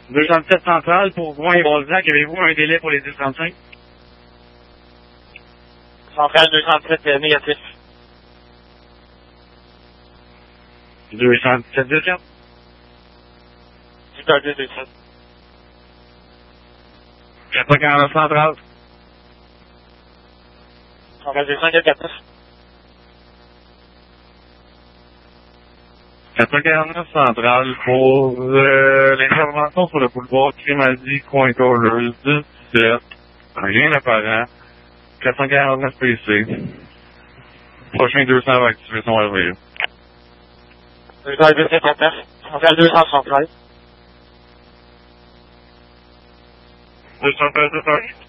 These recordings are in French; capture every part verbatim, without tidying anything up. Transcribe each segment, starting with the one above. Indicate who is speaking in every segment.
Speaker 1: deux cent sept centrale pour Gouin et Balzac. Avez-vous un délai pour les dix trente-cinq?
Speaker 2: Centrale deux cent sept euh, négatif.
Speaker 1: deux cent sept deux quatre.
Speaker 2: huit heures deux deux sept.
Speaker 1: quatre cent quarante-neuf centrale.
Speaker 2: Centrale deux cent quatre-vingt-neuf.
Speaker 1: quatre cent quarante-neuf centrale pour euh, l'intervention sur le boulevard Crémazie, coin Colleuse, dix-sept. Rien d'apparent. quatre cent quarante-neuf P C. Prochain deux cents va activer son R V A.
Speaker 2: deux heures deux cinquante-neuf. Centrale deux cent soixante-treize.
Speaker 1: deux cent treize, deux cent treize.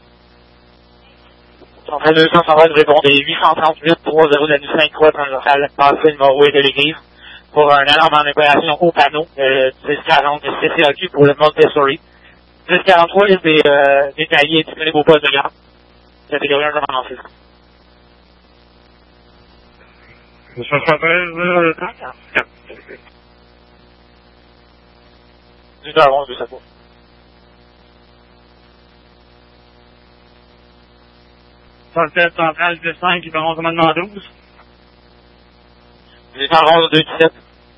Speaker 2: Centrale deux cent soixante-treize répondez huit cent trente-huit trois zéro de la nuit cinq trois transversale passé le Nord-Ouest de l'église pour un alarme en opération au panneau euh, dix quarante C C A Q pour le Montessori. dix quarante-trois est des euh, détaillés disponibles au poste de garde. Catégorie un avancée.
Speaker 1: deux cent soixante-treize, deux cent quatre.
Speaker 2: huit heures onze, deux cent trois.
Speaker 1: soixante-sept centrale dix cinq qui feront commandement douze.
Speaker 2: huit heures onze, deux dix-sept.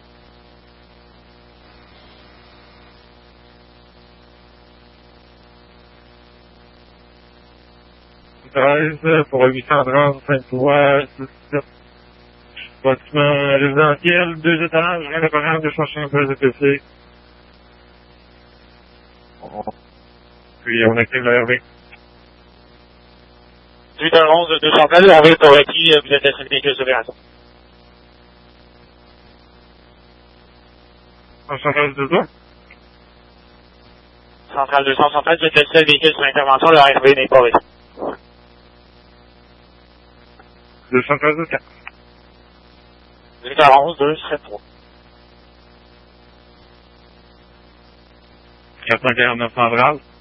Speaker 1: treize pour huit cent trente, Saint-Ouen, dix-sept. Bâtiment résidentiel, deux étages, rien d'apparent de chercher un peu de P C. Puis on active le R V.
Speaker 2: huit heures onze, deux cent treize, on va être requis, vous êtes à véhicule d'opération.
Speaker 1: deux cent treize, deux cents.
Speaker 2: Centrale deux cent soixante-treize, vous êtes le seul véhicule sur intervention, le R V n'est pas requis.
Speaker 1: deux cent treize, deux cents.
Speaker 2: huit heures onze, deux sept trois.
Speaker 1: quatre cent quarante-neuf centrale.